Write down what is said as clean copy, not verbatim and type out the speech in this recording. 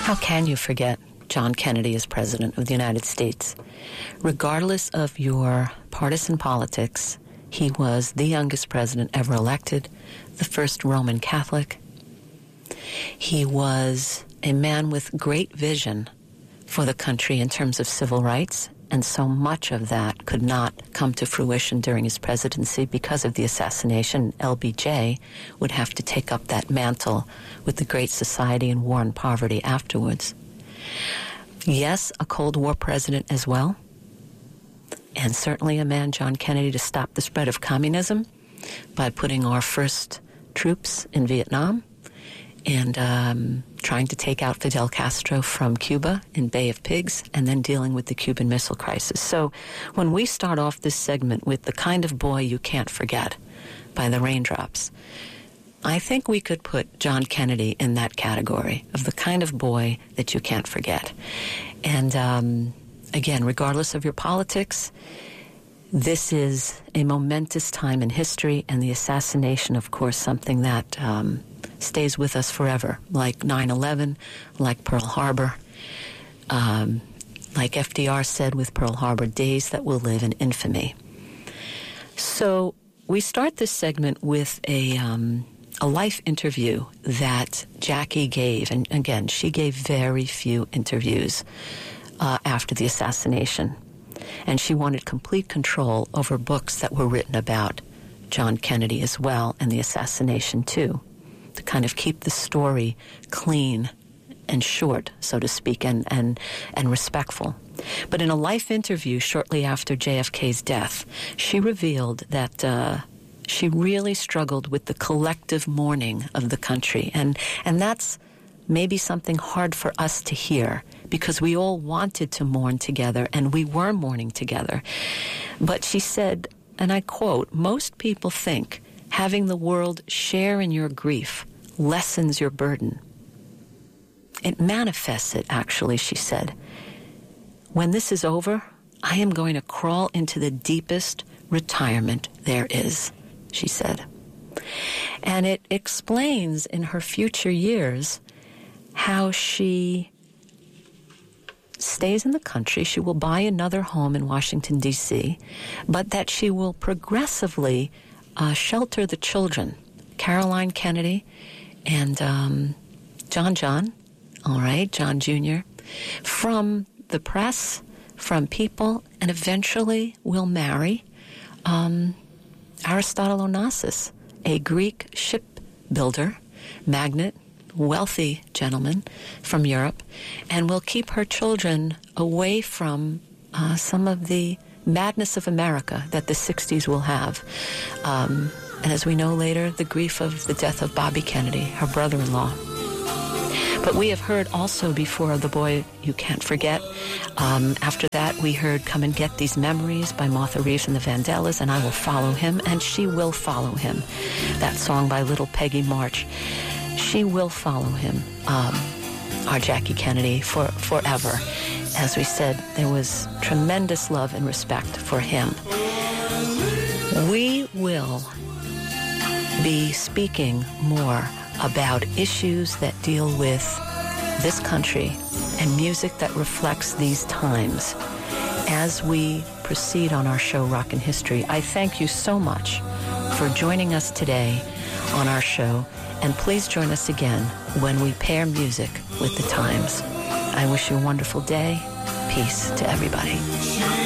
How can you forget John Kennedy as President of the United States? Regardless of your partisan politics, he was the youngest president ever elected, the first Roman Catholic. He was a man with great vision for the country in terms of civil rights, and so much of that could not come to fruition during his presidency because of the assassination. LBJ would have to take up that mantle with the Great Society and War and Poverty afterwards. Yes, a Cold War president as well, and certainly a man, John Kennedy, to stop the spread of communism by putting our first troops in Vietnam and trying to take out Fidel Castro from Cuba in Bay of Pigs, and then dealing with the Cuban Missile Crisis. So when we start off this segment with The Kind of Boy You Can't Forget by the Raindrops, I think we could put John Kennedy in that category of the kind of boy that you can't forget. And again, regardless of your politics, this is a momentous time in history, and the assassination, of course, something that stays with us forever, like 9/11, like Pearl Harbor, like FDR said with Pearl Harbor, days that will live in infamy. So we start this segment with a life interview that Jackie gave, and again, she gave very few interviews after the assassination. And she wanted complete control over books that were written about John Kennedy as well, and the assassination too, to kind of keep the story clean and short, so to speak, and respectful. But in a life interview shortly after JFK's death, she revealed that she really struggled with the collective mourning of the country. And that's maybe something hard for us to hear, because we all wanted to mourn together, and we were mourning together. But she said, and I quote, "Most people think having the world share in your grief lessens your burden. It manifests it, actually," she said. "When this is over, I am going to crawl into the deepest retirement there is," she said. And it explains in her future years how she stays in the country. She will buy another home in Washington, D.C., but that she will progressively shelter the children, Caroline Kennedy and John Jr., from the press, from people, and eventually will marry Aristotle Onassis, a Greek shipbuilder, magnate, wealthy gentleman from Europe, and will keep her children away from some of the madness of America that the 60s will have. And as we know later, the grief of the death of Bobby Kennedy, her brother-in-law. But we have heard also before The Boy You Can't Forget. After that, we heard Come and Get These Memories by Martha Reeves and the Vandellas, and I Will Follow Him, and She Will Follow Him. That song by Little Peggy March. She will follow him, our Jackie Kennedy, forever. As we said, there was tremendous love and respect for him. We will be speaking more about issues that deal with this country and music that reflects these times as we proceed on our show, Rockin' History. I thank you so much for joining us today on our show. And please join us again when we pair music with the times. I wish you a wonderful day. Peace to everybody.